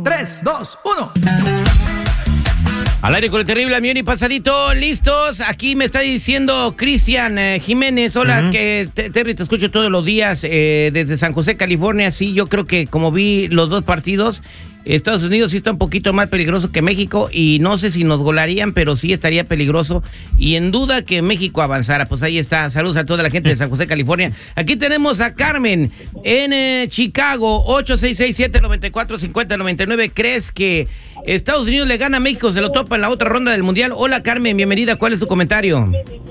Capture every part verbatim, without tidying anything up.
tres, dos, uno. Al aire con el terrible amigo y pasadito, listos. Aquí me está diciendo Cristian eh, Jiménez. Hola, uh-huh. que te, Terry, te escucho todos los días eh, desde San José, California. Sí, yo creo que como vi los dos partidos, Estados Unidos sí está un poquito más peligroso que México y no sé si nos golarían, pero sí estaría peligroso y en duda que México avanzara. Pues ahí está. Saludos a toda la gente de San José, California. Aquí tenemos a Carmen en eh, Chicago, ocho seis seis, siete nueve cuatro, cinco cero nueve nueve. ¿Crees que Estados Unidos le gana a México, se lo topa en la otra ronda del Mundial? Hola, Carmen, bienvenida. ¿Cuál es su comentario?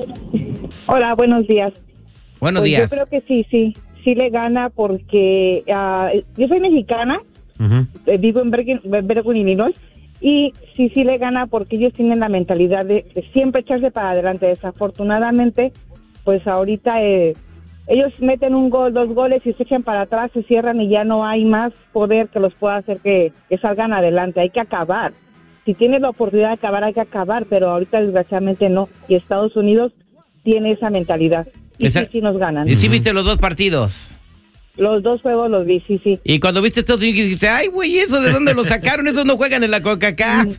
Hola, buenos días. Buenos pues días. Yo creo que sí, sí, sí le gana porque uh, yo soy mexicana, uh-huh. eh, vivo en Bergen, Bergen, Illinois, y sí, sí le gana porque ellos tienen la mentalidad de, de siempre echarse para adelante. Desafortunadamente, pues ahorita eh, ellos meten un gol, dos goles y se echan para atrás, se cierran y ya no hay más poder que los pueda hacer que, que salgan adelante. Hay que acabar. Si tienes la oportunidad de acabar, hay que acabar, pero ahorita desgraciadamente no. Y Estados Unidos tiene esa mentalidad. Y Esa... sí, sí nos ganan. ¿Y sí viste los dos partidos? Los dos juegos los vi, sí, sí. Y cuando viste Estados Unidos dijiste, ay, güey, ¿eso de dónde lo sacaron? Esos no juegan en la CONCACAF.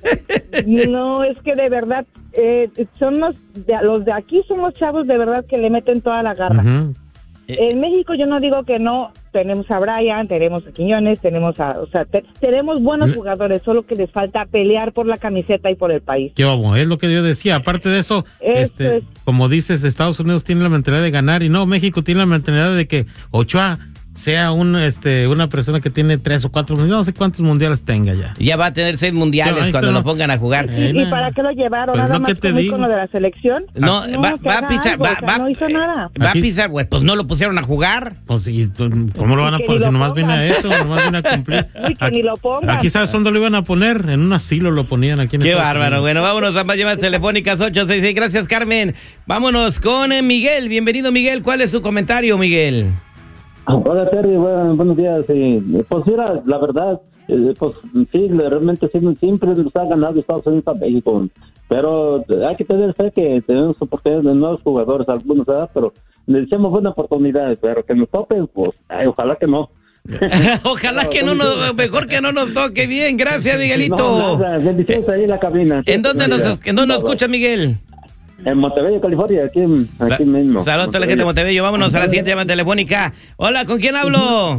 No, es que de verdad, eh, son los de, los de aquí son los chavos de verdad que le meten toda la garra. Uh-huh. En México yo no digo que no, tenemos a Brian, tenemos a Quiñones, tenemos a, o sea, te, tenemos buenos ¿Mm? jugadores, solo que les falta pelear por la camiseta y por el país. Qué vamos, es lo que yo decía. Aparte de eso, eso este, es. como dices, Estados Unidos tiene la mentalidad de ganar y no, México tiene la mentalidad de que Ochoa sea un, este, una persona que tiene tres o cuatro, no sé cuántos mundiales tenga ya. Ya va a tener seis mundiales cuando lo pongan a jugar. ¿Y, ¿Y para qué lo llevaron? Pues nada más con lo de la selección. No, no va, va a pisar, algo, va, o sea, va, no hizo nada. Va a pisar, pues, pues no lo pusieron a jugar. Pues, ¿cómo lo van a poner? Si nomás viene a eso, nomás viene a cumplir. Uy, que aquí, ni lo pongan. Aquí sabes dónde lo iban a poner, en un asilo lo ponían aquí en Qué bárbaro. Bueno, vámonos a más llamadas telefónicas, ocho seis seis. Gracias, Carmen. Vámonos con eh, Miguel. Bienvenido, Miguel. ¿Cuál es su comentario, Miguel? Hola, Terry, bueno, buenos días. Sí. Pues mira, la verdad, eh, pues sí, realmente siempre nos ha ganado Estados Unidos a México, pero hay que tener fe que tenemos oportunidades de nuevos jugadores, algunos, ¿verdad? Pero le deseamos buena oportunidad, pero que nos toquen, pues, ay, ojalá que no. Ojalá que no nos, mejor que no nos toque. Bien, gracias, Miguelito. No, nada, bendiciones ahí en la cabina. ¿En dónde nos, ¿en dónde nos escucha, Miguel? En Montebello, California, aquí, aquí mismo. Saludos a la gente de Montebello. Vámonos a la siguiente llamada telefónica. Hola, ¿con quién hablo?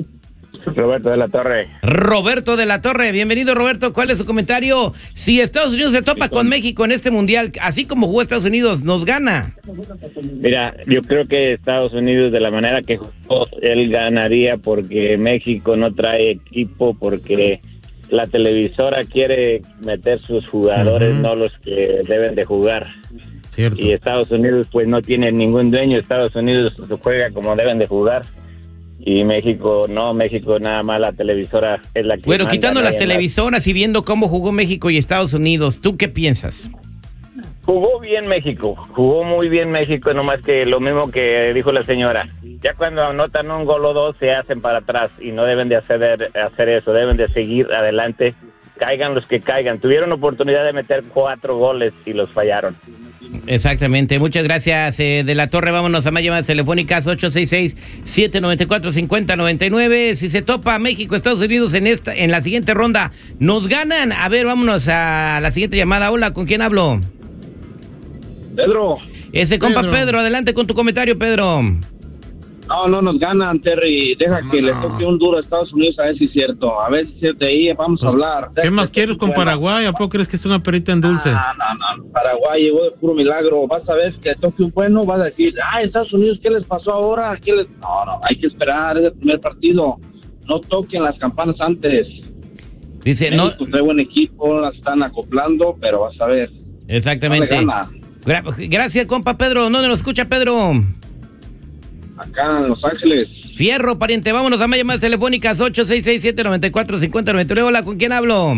Roberto de la Torre. Roberto de la Torre, bienvenido, Roberto. ¿Cuál es su comentario? Si Estados Unidos se topa con México en este mundial, así como jugó Estados Unidos, ¿nos gana? Mira, yo creo que Estados Unidos, de la manera que jugó, él ganaría porque México no trae equipo, porque la televisora quiere meter sus jugadores, uh-huh. no los que deben de jugar. Cierto. Y Estados Unidos pues no tiene ningún dueño. Estados Unidos juega como deben de jugar y México no, México nada más la televisora es la que bueno, manda, quitando no las televisoras la... y viendo cómo jugó México y Estados Unidos, ¿tú qué piensas? Jugó bien México, jugó muy bien México, nomás que lo mismo que dijo la señora, ya cuando anotan un gol o dos se hacen para atrás y no deben de hacer, hacer eso, deben de seguir adelante, caigan los que caigan. Tuvieron oportunidad de meter cuatro goles y los fallaron. Exactamente, muchas gracias eh, de la Torre. Vámonos a más llamadas telefónicas, ocho seis seis, siete nueve cuatro, cinco cero nueve nueve. Si se topa México, Estados Unidos en esta, en la siguiente ronda, ¿nos ganan? A ver, vámonos a la siguiente llamada. Hola, ¿con quién hablo? Pedro. Ese compa Pedro, Pedro adelante con tu comentario, Pedro. No, no nos ganan, Terry. Deja no, que no. le toque un duro a Estados Unidos, a ver si es cierto. A ver si es cierto ahí, vamos pues, a hablar. ¿Qué más quieres con Paraguay? ¿A poco crees que es una perita en dulce? No, no, no. Paraguay llegó de puro milagro. Vas a ver que toque un bueno, vas a decir, ah, Estados Unidos, ¿qué les pasó ahora? ¿Qué les... No, no, hay que esperar, es el primer partido. No toquen las campanas antes. Dice, México no... trae buen equipo, las están acoplando, pero vas a ver. Exactamente. No Gra gracias, compa Pedro. ¿Dónde nos escucha, Pedro? Acá en Los Ángeles. Fierro, pariente. Vámonos a más llamadas telefónicas, ocho seis seis, siete nueve cuatro, cinco cero nueve nueve. Hola, ¿con quién hablo?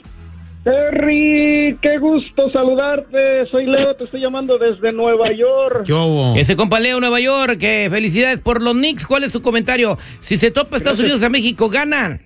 Terry, qué gusto saludarte. Soy Leo, te estoy llamando desde Nueva York. Yo. Ese compa Leo, Nueva York. Que felicidades por los Knicks. ¿Cuál es tu comentario? Si se topa Estados Gracias. Unidos a México, ¿ganan?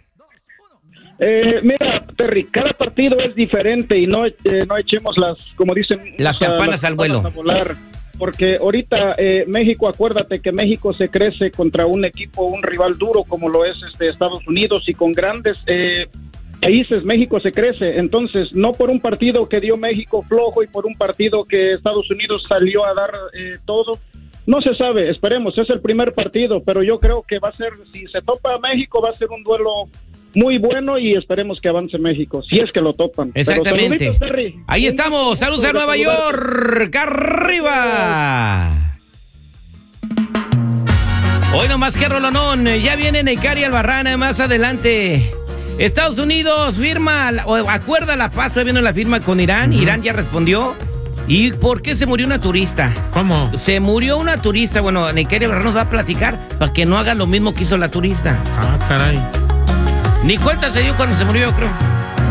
Eh, mira, Terry, cada partido es diferente y no, eh, no echemos las, como dicen, las campanas las al vuelo. A volar, porque ahorita eh, México, acuérdate que México se crece contra un equipo, un rival duro como lo es este Estados Unidos y con grandes eh, países México se crece, entonces no por un partido que dio México flojo y por un partido que Estados Unidos salió a dar eh, todo, no se sabe, esperemos, es el primer partido, pero yo creo que va a ser, si se topa a México, va a ser un duelo muy bueno y esperemos que avance México, si es que lo topan. Exactamente. Pero saluditos, Terry. Ahí estamos, saludos a Nueva York, arriba. Hoy nomás que rolonón, ya viene Neicari Albarrán más adelante. Estados Unidos firma, o acuerda la paz, todavía no la firma con Irán, uh-huh. Irán ya respondió. ¿Y por qué se murió una turista? ¿Cómo? Se murió una turista, bueno, Neicari Albarrán nos va a platicar para que no haga lo mismo que hizo la turista. Ah, caray. Ni cuenta se dio cuando se murió, creo.